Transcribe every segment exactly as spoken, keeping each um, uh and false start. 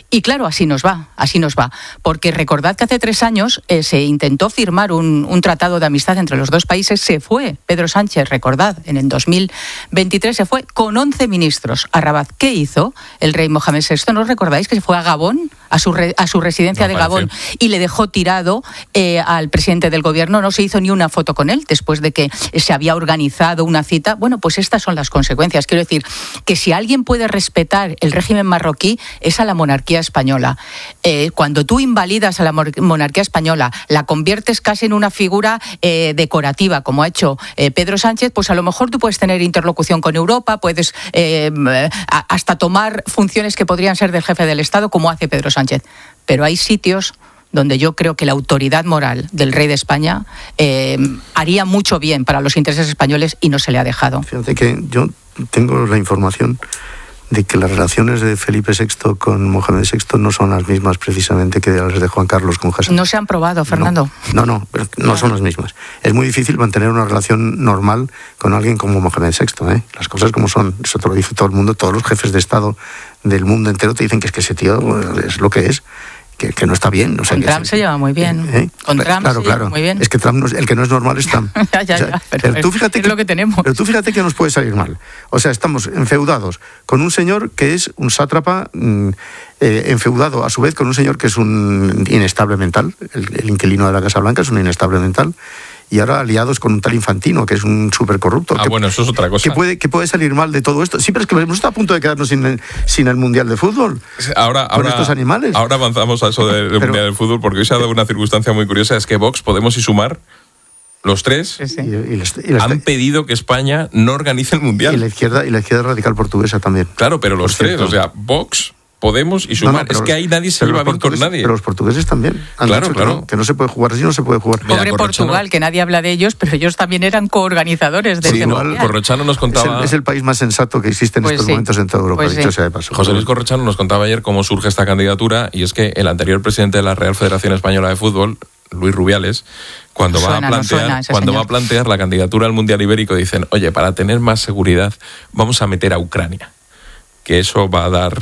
Y claro, así nos va, así nos va. Porque recordad que hace tres años eh, se intentó firmar un, un tratado de amistad entre los dos países. Se fue Pedro Sánchez, recordad, en el dos mil veintitrés se fue con once ministros a Rabat. ¿Qué hizo el rey Mohamed sexto? ¿No os recordáis que se fue a Gabón, a su, re, a su residencia no, de Gabón, y le dejó tirado eh, al presidente del gobierno? No se hizo ni una foto con él después de que se había organizado una cita. Bueno, pues estas son las consecuencias. Quiero decir que si alguien puede respetar el régimen marroquí es a la monarquía española. Eh, cuando tú invalidas a la monarquía española, la conviertes casi en una figura eh, decorativa, como ha hecho eh, Pedro Sánchez, pues a lo mejor tú puedes tener interlocución con Europa, puedes eh, hasta tomar funciones que podrían ser del jefe del Estado, como hace Pedro Sánchez. Pero hay sitios donde yo creo que la autoridad moral del rey de España eh, haría mucho bien para los intereses españoles y no se le ha dejado. Fíjate que yo tengo la información de que las relaciones de Felipe sexto con Mohamed sexto no son las mismas precisamente que las de Juan Carlos con Hassan. No se han probado, Fernando. No, no, no, no son las mismas. Es muy difícil mantener una relación normal con alguien como Mohamed sexto, ¿eh? Las cosas como son, eso te lo dice todo el mundo, todos los jefes de Estado del mundo entero te dicen que es que ese tío es lo que es. Que, que no está bien. O sea, con que Trump se, se lleva muy bien. ¿eh? Con Trump claro, se claro. lleva muy bien. Es que Trump no es, el que no es normal es Trump. ya, ya, o sea, ya. Pero, pero tú fíjate es que, lo que tenemos. Pero tú fíjate que nos puede salir mal. O sea, estamos enfeudados con un señor que es un sátrapa, mmm, eh, enfeudado a su vez con un señor que es un inestable mental. El, el inquilino de la Casa Blanca es un inestable mental. Y ahora aliados con un tal Infantino, que es un súper corrupto. Ah, que, bueno, eso es otra cosa. Que puede, que puede salir mal de todo esto. Sí, pero es que hemos estado a punto de quedarnos sin el, sin el Mundial de Fútbol. Ahora, con ahora, estos animales. Ahora avanzamos a eso del pero, Mundial de Fútbol, porque hoy se ha dado una circunstancia muy curiosa, es que Vox, Podemos y Sumar, los tres, sí, sí. Y, y la, y la, han pedido que España no organice el Mundial. Y la izquierda, y la izquierda radical portuguesa también. Claro, pero los tres, o sea, Vox, Podemos y Sumar. No, no, es que ahí nadie se lleva bien con nadie. Pero los portugueses también. Han claro, dicho claro. Que no, que no se puede jugar así, no se puede jugar. Mira, Pobre Corrochano, Portugal, que nadie habla de ellos, pero ellos también eran coorganizadores de sí, este igual, Corrochano nos contaba... Es el, es el país más sensato que existe en pues estos sí. momentos en toda Europa, pues dicho sí. sea de paso. José Luis Corrochano nos contaba ayer cómo surge esta candidatura, y es que el anterior presidente de la Real Federación Española de Fútbol, Luis Rubiales, cuando, suena, va, a plantear, no suena, cuando señor. va a plantear la candidatura al Mundial Ibérico, dicen, oye, para tener más seguridad vamos a meter a Ucrania, que eso va a dar...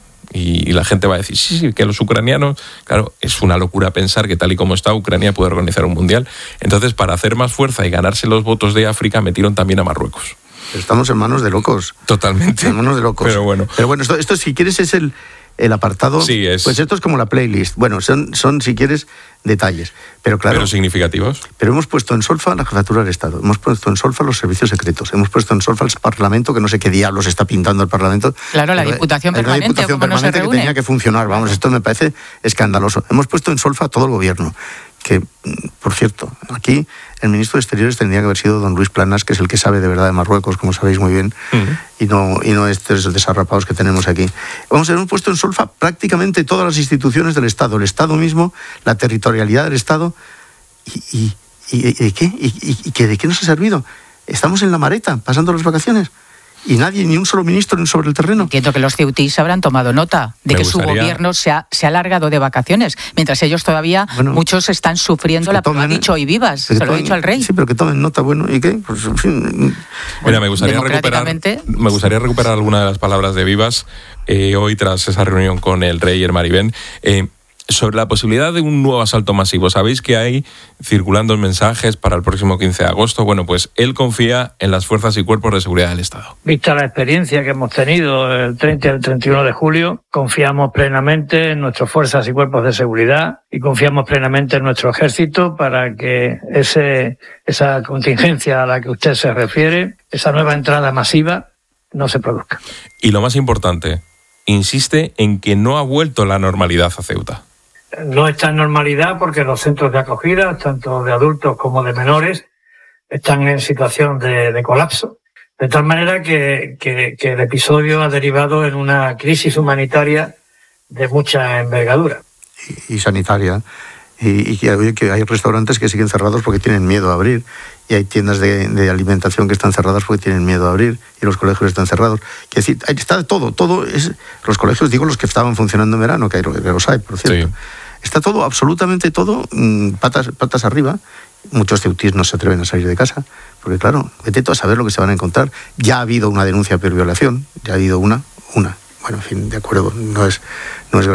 Y la gente va a decir, sí, sí, que los ucranianos... Claro, es una locura pensar que tal y como está, Ucrania puede organizar un mundial. Entonces, para hacer más fuerza y ganarse los votos de África, metieron también a Marruecos. Estamos en manos de locos. Totalmente. En manos de locos. Pero bueno. Pero bueno, esto, esto si quieres es el, el apartado... Sí, es... Pues esto es como la playlist. Bueno, son, son si quieres, detalles. Pero claro... Pero significativos. Pero hemos puesto en solfa la jefatura del Estado. Hemos puesto en solfa los servicios secretos. Hemos puesto en solfa el Parlamento, que no sé qué diablos está pintando el Parlamento. Claro, la Diputación Permanente. Permanente. La Diputación ¿Cómo Permanente no se que reúne? tenía que funcionar. Vamos, esto me parece escandaloso. Hemos puesto en solfa todo el gobierno. Que, por cierto, aquí el ministro de Exteriores tendría que haber sido don Luis Planas, que es el que sabe de verdad de Marruecos, como sabéis muy bien, uh-huh. y no y no estos desarrapados que tenemos aquí. Vamos a ver, hemos puesto en solfa prácticamente todas las instituciones del Estado, el Estado mismo, la territorialidad del Estado, y, y, y, y ¿de qué? ¿Y, y, y que de qué nos ha servido? Estamos en la mareta, pasando las vacaciones. Y nadie, ni un solo ministro sobre el terreno. Entiendo que los ceutís habrán tomado nota de Me que gustaría... su gobierno se ha, se ha alargado de vacaciones, mientras ellos todavía, bueno, muchos están sufriendo la tomen, lo ha dicho hoy Vivas, se tomen, lo ha dicho al rey. Sí, pero que tomen nota, bueno, ¿y qué? Pues, en fin. Mira, me gustaría recuperar, me gustaría recuperar alguna de las palabras de Vivas eh, hoy tras esa reunión con el rey y el Maribén. Eh, sobre la posibilidad de un nuevo asalto masivo. Sabéis que hay circulando mensajes para el próximo quince de agosto. Bueno, pues él confía en las fuerzas y cuerpos de seguridad del Estado. Vista la experiencia que hemos tenido el treinta y el treinta y uno de julio, confiamos plenamente en nuestras fuerzas y cuerpos de seguridad y confiamos plenamente en nuestro ejército para que ese, esa contingencia a la que usted se refiere, esa nueva entrada masiva, no se produzca. Y lo más importante, insiste en que no ha vuelto la normalidad a Ceuta. No está en normalidad porque los centros de acogida, tanto de adultos como de menores, están en situación de, de colapso. De tal manera que, que, que el episodio ha derivado en una crisis humanitaria de mucha envergadura. Y, y sanitaria. Y, y que, que hay restaurantes que siguen cerrados porque tienen miedo a abrir. Y hay tiendas de, de alimentación que están cerradas porque tienen miedo a abrir. Y los colegios están cerrados. Es decir, está todo, todo es... Los colegios, digo, los que estaban funcionando en verano, que, hay, que los hay, por cierto. Sí. Está todo, absolutamente todo, patas, patas arriba. Muchos ceutís no se atreven a salir de casa, porque claro, vete tú a saber lo que se van a encontrar. Ya ha habido una denuncia por violación, ya ha habido una, una. Bueno, en fin, de acuerdo, no es, no es